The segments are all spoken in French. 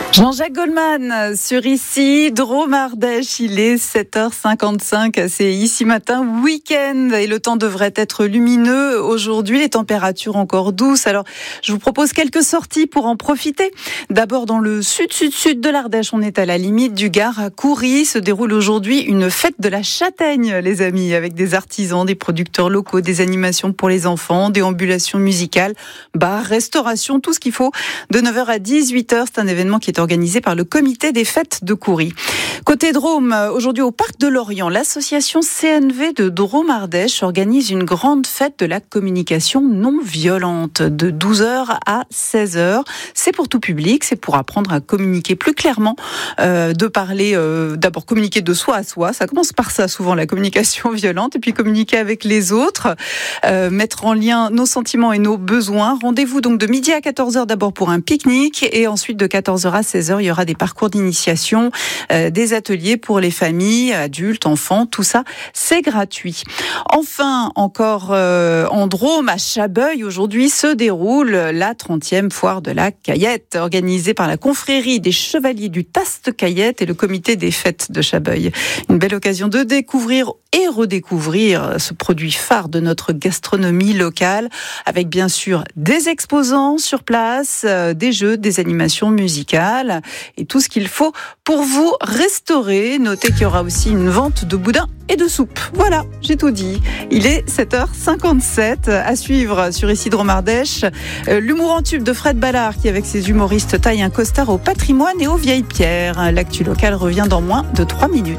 Jean-Jacques Goldman sur Ici, Drôme Ardèche, il est 7h55, c'est Ici Matin, week-end, et le temps devrait être lumineux aujourd'hui, les températures encore douces. Alors, je vous propose quelques sorties pour en profiter. D'abord, dans le sud de l'Ardèche, on est à la limite du Gard, à Coury, se déroule aujourd'hui une fête de la châtaigne, les amis, avec des artisans, des producteurs locaux, des animations pour les enfants, déambulations musicales, bars, restauration, tout ce qu'il faut, de 9h à 18h. C'est un événement qui est organisé par le comité des fêtes de Coury. Côté Drôme, aujourd'hui au Parc de Lorient, l'association CNV de Drôme Ardèche organise une grande fête de la communication non violente de 12h à 16h. C'est pour tout public, c'est pour apprendre à communiquer plus clairement, de parler, d'abord communiquer de soi à soi, ça commence par ça souvent la communication violente, et puis communiquer avec les autres, mettre en lien nos sentiments et nos besoins. Rendez-vous donc de midi à 14h d'abord pour un pique-nique, et ensuite de 14h à 16h, il y aura des parcours d'initiation, des ateliers pour les familles, adultes, enfants, tout ça, c'est gratuit. Enfin, encore en Drôme, à Chabeuil, aujourd'hui se déroule la 30e foire de la Caillette, organisée par la confrérie des chevaliers du Taste-Caillette et le comité des fêtes de Chabeuil. Une belle occasion de découvrir et redécouvrir ce produit phare de notre gastronomie locale, avec bien sûr des exposants sur place, des jeux, des animations musicales et tout ce qu'il faut pour vous restaurer. Notez qu'il y aura aussi une vente de boudin et de soupe. Voilà, j'ai tout dit. Il est 7h57. À suivre sur Ici Drôme Ardèche, l'humour en tube de Fred Ballard qui, avec ses humoristes, taille un costard au patrimoine et aux vieilles pierres. L'actu locale revient dans moins de 3 minutes.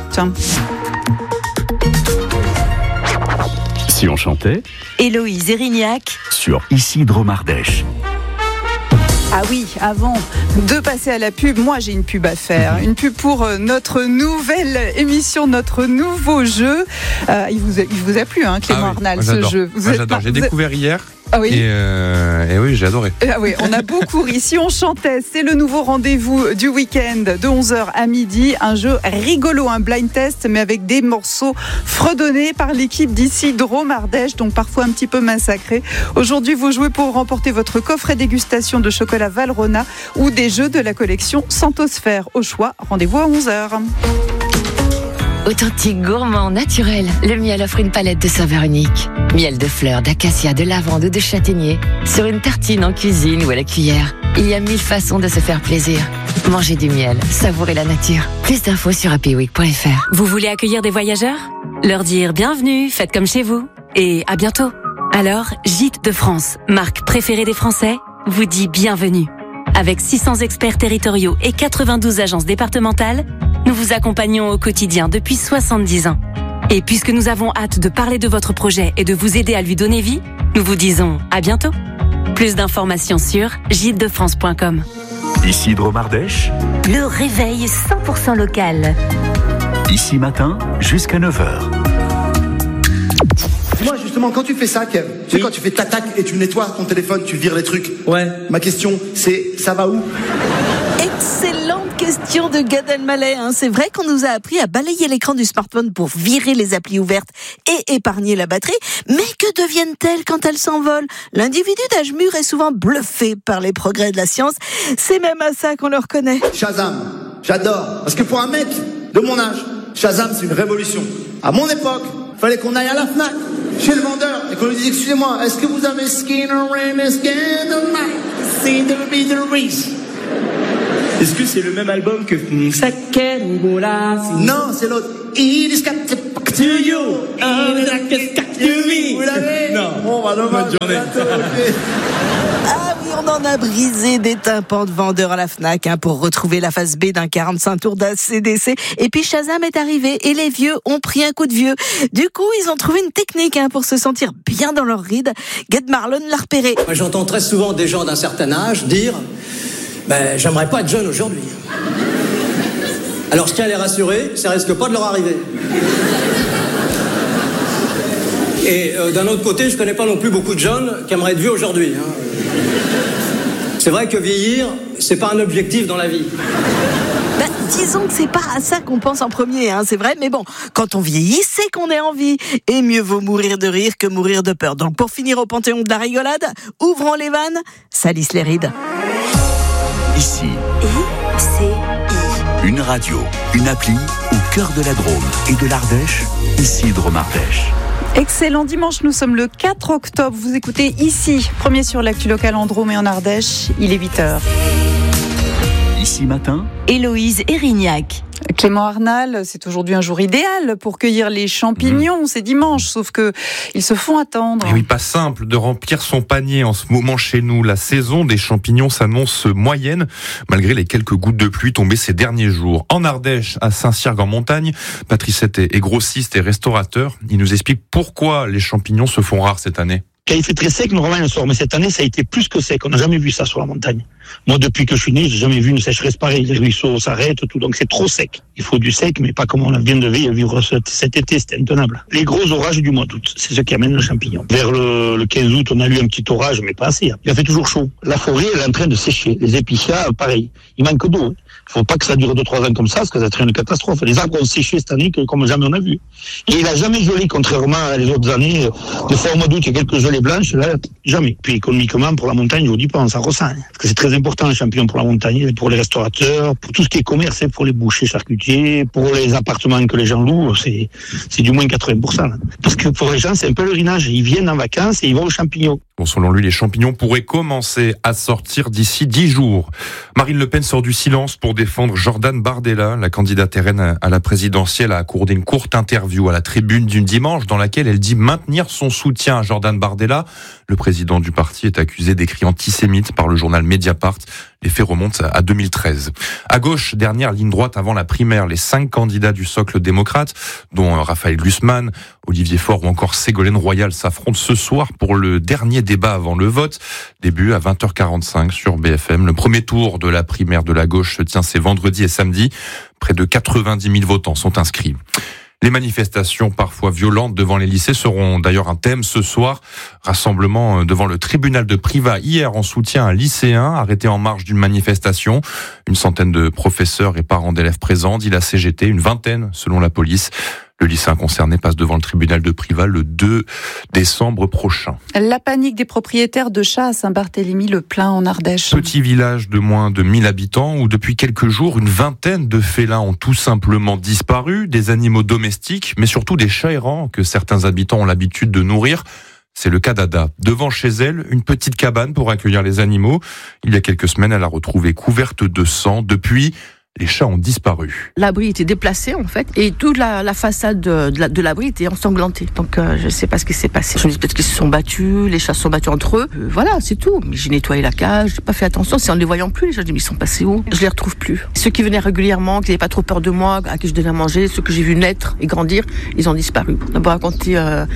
Si on chantait Héloïse Erignac sur Ici Drôme Ardèche. Ah oui, avant de passer à la pub, moi j'ai une pub à faire. Une pub pour notre nouvelle émission, notre nouveau jeu. Il vous a plu, hein, Clément Arnal, ce jeu. Moi j'adore, j'ai découvert hier. Ah oui. Et oui, j'ai adoré. Ah oui, on a beaucoup ri. Si on chantait, c'est le nouveau rendez-vous du week-end de 11h à midi. Un jeu rigolo, un blind test, mais avec des morceaux fredonnés par l'équipe d'Ici Drôme Ardèche, donc parfois un petit peu massacrés. Aujourd'hui, vous jouez pour remporter votre coffret dégustation de chocolat Valrhona ou des jeux de la collection Santosphère. Au choix, rendez-vous à 11h. Authentique, gourmand, naturel, le miel offre une palette de saveurs uniques. Miel de fleurs, d'acacia, de lavande ou de châtaignier. Sur une tartine, en cuisine ou à la cuillère. Il y a 1000 façons de se faire plaisir. Mangez du miel, savourez la nature. Plus d'infos sur happyweek.fr. Vous voulez accueillir des voyageurs ? Leur dire bienvenue, faites comme chez vous. Et à bientôt. Alors, Gîtes de France, marque préférée des Français, vous dit bienvenue. Avec 600 experts territoriaux et 92 agences départementales, nous vous accompagnons au quotidien depuis 70 ans. Et puisque nous avons hâte de parler de votre projet et de vous aider à lui donner vie, nous vous disons à bientôt. Plus d'informations sur gîtesdefrance.com. Ici Drôme Ardèche, Le réveil 100% local. Ici Matin, jusqu'à 9h. Moi justement, quand tu fais ça, Kev, tu sais, quand tu fais tac et tu nettoies ton téléphone, tu vires les trucs. Ouais. Ma question, c'est ça va où? Excellente question de Gad Elmaleh. C'est vrai qu'on nous a appris à balayer l'écran du smartphone pour virer les applis ouvertes et épargner la batterie. Mais que deviennent-elles quand elles s'envolent? L'individu d'âge mûr est souvent bluffé par les progrès de la science. C'est même à ça qu'on le reconnaît. Shazam, j'adore. Parce que pour un mec de mon âge, Shazam c'est une révolution. À mon époque, fallait qu'on aille à la Fnac, chez le vendeur, et qu'on lui dise, excusez-moi, est-ce que vous avez Skinner Rain, Skinner Reese? Est-ce que c'est le même album que Non, c'est l'autre. It is got to you. Vous l'avez? Non. Bon, bah, dommage. Bonne journée. Ah oui, on en a brisé des tympans de vendeurs à la Fnac pour retrouver la face B d'un 45 tours d'ACDC. Et puis Shazam est arrivé et les vieux ont pris un coup de vieux. Du coup, ils ont trouvé une technique pour se sentir bien dans leur ride. Gad Marlon l'a repéré. Moi, j'entends très souvent des gens d'un certain âge dire j'aimerais pas être jeune aujourd'hui. Alors je tiens à les rassurer, ça risque pas de leur arriver. Et d'un autre côté, je connais pas non plus beaucoup de jeunes qui aimeraient être vieux aujourd'hui. C'est vrai que vieillir, c'est pas un objectif dans la vie. Disons que c'est pas à ça qu'on pense en premier, c'est vrai, mais bon, quand on vieillit, c'est qu'on est en vie. Et mieux vaut mourir de rire que mourir de peur. Donc pour finir au panthéon de la rigolade, ouvrons les vannes, salissent les rides. Ici. C'est Une radio, une appli au cœur de la Drôme et de l'Ardèche, ici Drôme Ardèche. Excellent dimanche, nous sommes le 4 octobre. Vous écoutez ici, premier sur l'actu locale en Drôme et en Ardèche, il est 8h. Ici matin, Héloïse Erignac. Clément Arnal, c'est aujourd'hui un jour idéal pour cueillir les champignons. C'est dimanche, sauf que ils se font attendre. Et oui, pas simple de remplir son panier en ce moment chez nous. La saison des champignons s'annonce moyenne, malgré les quelques gouttes de pluie tombées ces derniers jours. En Ardèche, à Saint-Cyrgue-en-Montagne, Patricette est grossiste et restaurateur. Il nous explique pourquoi les champignons se font rares cette année. Quand il fait très sec, normalement, il sort. Mais cette année, ça a été plus que sec. On n'a jamais vu ça sur la montagne. Moi, depuis que je suis né, j'ai jamais vu une sécheresse pareille. Les ruisseaux s'arrêtent, tout. Donc, c'est trop sec. Il faut du sec, mais pas comme on vient de vivre cet été. C'était intenable. Les gros orages du mois d'août, c'est ce qui amène le champignon. Vers le 15 août, on a eu un petit orage, mais pas assez. Il a fait toujours chaud. La forêt, elle est en train de sécher. Les épicéas, pareil. Il manque d'eau. Il faut pas que ça dure 2-3 ans comme ça, parce que ça serait une catastrophe. Les arbres ont séché cette année comme jamais on a vu. Et il a jamais gelé, contrairement à les autres années. Des fois, au mois d'août, il y a quelques gelées blanches, là, jamais. Puis économiquement, pour la montagne, je vous dis pas, on s'en ressent. Parce que c'est très important, les champignons pour la montagne, pour les restaurateurs, pour tout ce qui est commerce, pour les bouchers charcutiers, pour les appartements que les gens louent, c'est du moins 80%. Parce que pour les gens, c'est un pèlerinage. Ils viennent en vacances et ils vont aux champignons. Bon, selon lui, les champignons pourraient commencer à sortir d'ici 10 jours. Marine Le Pen sort du silence pour défendre Jordan Bardella. La candidate RN à la présidentielle a accordé une courte interview à la Tribune du dimanche dans laquelle elle dit maintenir son soutien à Jordan Bardella. Le président du parti est accusé d'écrits antisémites par le journal Mediapart. Les faits remontent à 2013. À gauche, dernière ligne droite avant la primaire, les 5 candidats du socle démocrate, dont Raphaël Glucksmann, Olivier Faure ou encore Ségolène Royal s'affrontent ce soir pour le dernier débat avant le vote. Début à 20h45 sur BFM. Le premier tour de la primaire de la gauche se tient ces vendredi et samedi. Près de 90 000 votants sont inscrits. Les manifestations parfois violentes devant les lycées seront d'ailleurs un thème ce soir. Rassemblement devant le tribunal de Privas hier en soutien à un lycéen arrêté en marge d'une manifestation. Une centaine de professeurs et parents d'élèves présents, dit la CGT, une vingtaine selon la police. Le lycéen concerné passe devant le tribunal de Privas le 2 décembre prochain. La panique des propriétaires de chats à Saint-Barthélemy-le-Plain en Ardèche. Petit village de moins de 1000 habitants où depuis quelques jours, une vingtaine de félins ont tout simplement disparu. Des animaux domestiques, mais surtout des chats errants que certains habitants ont l'habitude de nourrir. C'est le cas d'Ada. Devant chez elle, une petite cabane pour accueillir les animaux. Il y a quelques semaines, elle a retrouvé couverte de sang. Depuis, les chats ont disparu. L'abri était déplacé en fait et toute la façade de l'abri était ensanglantée. Donc je ne sais pas ce qui s'est passé. Je me dis peut-être qu'ils se sont battus, les chats se sont battus entre eux. Voilà, c'est tout. Mais j'ai nettoyé la cage, j'ai pas fait attention. C'est en ne les voyant plus, les chats, je dis mais ils sont passés où ? Je les retrouve plus. Ceux qui venaient régulièrement, qui n'avaient pas trop peur de moi, à qui je donnais à manger, ceux que j'ai vu naître et grandir, ils ont disparu. On a beau raconter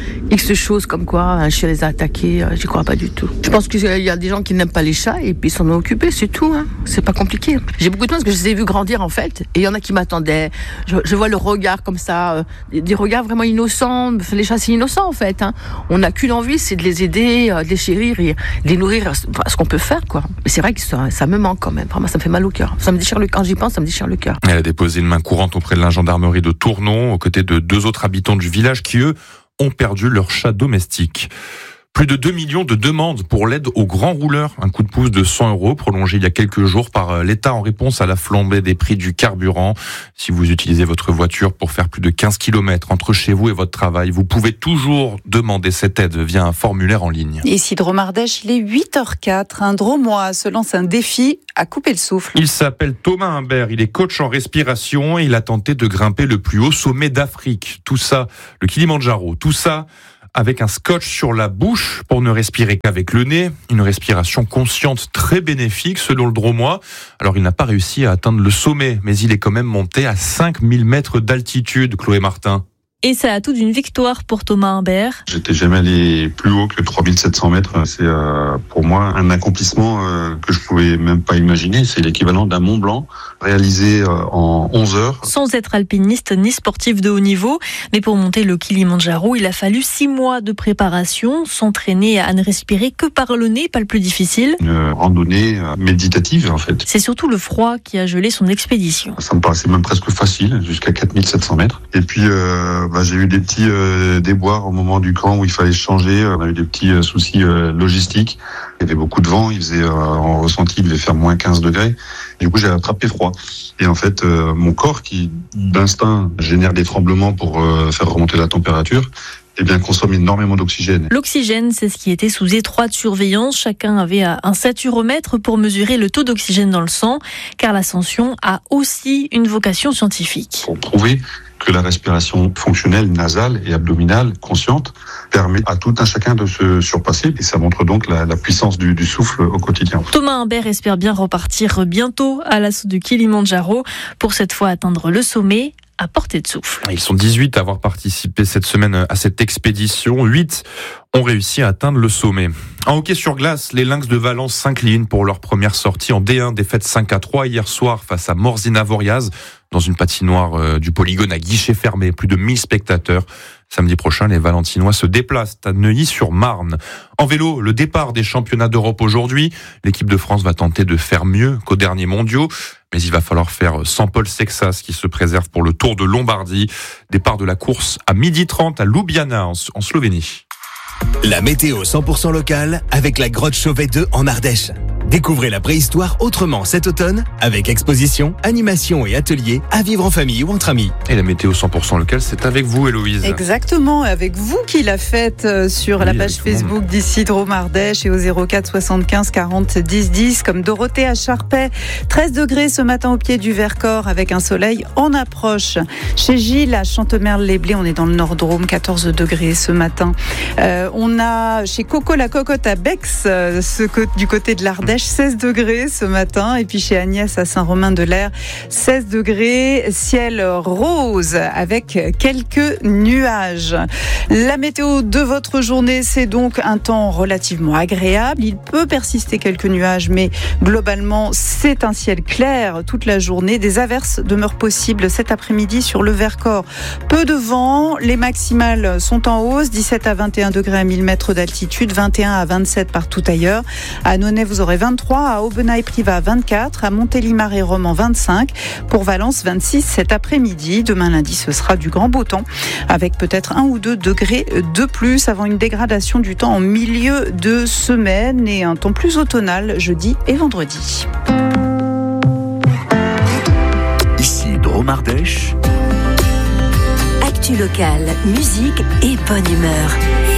X choses comme quoi un chien les a attaqués, j'y crois pas du tout. Je pense qu'il y a des gens qui n'aiment pas les chats et puis ils s'en ont occupés, c'est tout. Hein. C'est pas compliqué. J'ai beaucoup de temps parce que je les ai vus grandir en fait, et il y en a qui m'attendaient. Je vois le regard comme ça, des regards vraiment innocents. Les chats c'est innocent en fait. Hein. On n'a qu'une envie, c'est de les aider, de les chérir et de les nourrir, ce qu'on peut faire quoi. Mais c'est vrai que ça me manque quand même. Vraiment, ça me fait mal au cœur. Ça me déchire le cœur. Quand j'y pense, ça me déchire le cœur. Elle a déposé une main courante auprès de la gendarmerie de Tournon, aux côtés de 2 autres habitants du village qui eux ont perdu leur chat domestique. Plus de 2 millions de demandes pour l'aide aux grands rouleurs. Un coup de pouce de 100 € prolongé il y a quelques jours par l'État en réponse à la flambée des prix du carburant. Si vous utilisez votre voiture pour faire plus de 15 km entre chez vous et votre travail, vous pouvez toujours demander cette aide via un formulaire en ligne. Ici Drôme Ardèche, il est 8h04. Un Dromois se lance un défi à couper le souffle. Il s'appelle Thomas Humbert, il est coach en respiration et il a tenté de grimper le plus haut sommet d'Afrique. Tout ça, le Kilimandjaro, tout ça avec un scotch sur la bouche pour ne respirer qu'avec le nez. Une respiration consciente très bénéfique selon le Dromois. Alors il n'a pas réussi à atteindre le sommet, mais il est quand même monté à 5000 mètres d'altitude, Chloé Martin. Et c'est à tout d'une victoire pour Thomas Humbert. J'étais jamais allé plus haut que 3700 mètres. C'est pour moi un accomplissement que je pouvais même pas imaginer. C'est l'équivalent d'un Mont Blanc réalisé en 11 heures. Sans être alpiniste ni sportif de haut niveau, mais pour monter le Kilimandjaro, il a fallu 6 mois de préparation, s'entraîner à ne respirer que par le nez, pas le plus difficile. Une randonnée méditative en fait. C'est surtout le froid qui a gelé son expédition. Ça me paraissait même presque facile, jusqu'à 4700 mètres. Et puis J'ai eu des petits déboires au moment du camp où il fallait changer. On a eu des petits soucis logistiques. Il y avait beaucoup de vent. Il faisait en ressenti, il devait faire moins 15 degrés. Du coup, j'ai attrapé froid. Et en fait, mon corps qui d'instinct génère des tremblements pour faire remonter la température, consomme énormément d'oxygène. L'oxygène, c'est ce qui était sous étroite surveillance. Chacun avait un saturomètre pour mesurer le taux d'oxygène dans le sang, car l'ascension a aussi une vocation scientifique. Pour prouver que la respiration fonctionnelle, nasale et abdominale, consciente, permet à tout un chacun de se surpasser. Et ça montre donc la puissance du souffle au quotidien. Thomas Humbert espère bien repartir bientôt à l'assaut du Kilimandjaro pour cette fois atteindre le sommet à portée de souffle. Ils sont 18 à avoir participé cette semaine à cette expédition. 8 ont réussi à atteindre le sommet. En hockey sur glace, les Lynx de Valence s'inclinent pour leur première sortie en D1, défaite 5-3 hier soir face à Morzine Avoriaz dans une patinoire du polygone à guichet fermé. Plus de 1000 spectateurs. Samedi prochain, les Valentinois se déplacent à Neuilly-sur-Marne. En vélo, le départ des championnats d'Europe aujourd'hui. L'équipe de France va tenter de faire mieux qu'aux derniers mondiaux. Mais il va falloir faire sans Paul Sexas qui se préserve pour le Tour de Lombardie. Départ de la course à 12h30 à Ljubljana en Slovénie. La météo 100% locale avec la grotte Chauvet 2 en Ardèche. Découvrez la préhistoire autrement cet automne avec exposition, animation et ateliers à vivre en famille ou entre amis. Et la météo 100% locale, c'est avec vous, Héloïse. Exactement, avec vous qui l'a faite sur la page Facebook d'ici Drôme Ardèche et au 04 75 40 10 10 comme Dorothée à Charpey. 13 degrés ce matin au pied du Vercors avec un soleil en approche. Chez Gilles à Chantemerle-les-Blés, on est dans le Nord-Drôme, 14 degrés ce matin. On a chez Coco la Cocotte à Bex, du côté de l'Ardèche, 16 degrés ce matin. Et puis chez Agnès à Saint-Romain-de-l'Air, 16 degrés, ciel rose avec quelques nuages. La météo de votre journée, c'est donc un temps relativement agréable. Il peut persister quelques nuages, mais globalement, c'est un ciel clair toute la journée. Des averses demeurent possibles cet après-midi sur le Vercors. Peu de vent, les maximales sont en hausse, 17 à 21 degrés à 1000 mètres d'altitude, 21 à 27 partout ailleurs. À Nonay, vous aurez 23, à Aubenas-et-Privas 24, à Montélimar-et-Romans 25, pour Valence 26 cet après-midi. Demain lundi, ce sera du grand beau temps, avec peut-être 1 ou 2 degrés de plus avant une dégradation du temps en milieu de semaine et un temps plus automnal jeudi et vendredi. Ici Drôme Ardèche. Actu locale, musique et bonne humeur.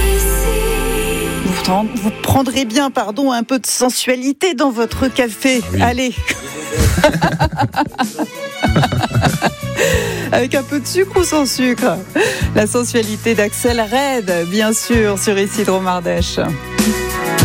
Vous prendrez bien, un peu de sensualité dans votre café. Oui. Allez. Avec un peu de sucre ou sans sucre? La sensualité d'Axel Red, bien sûr, sur Ici Drôme Ardèche.